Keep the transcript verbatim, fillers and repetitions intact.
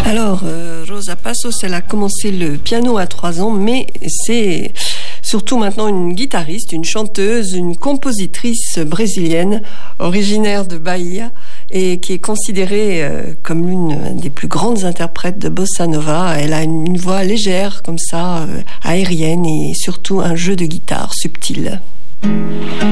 Alors, euh, Rosa Passos, elle a commencé le piano à trois ans, mais c'est surtout maintenant une guitariste, une chanteuse, une compositrice brésilienne, originaire de Bahia, et qui est considérée euh, comme l'une des plus grandes interprètes de bossa nova. Elle a une, une voix légère, comme ça, euh, aérienne, et surtout un jeu de guitare subtil.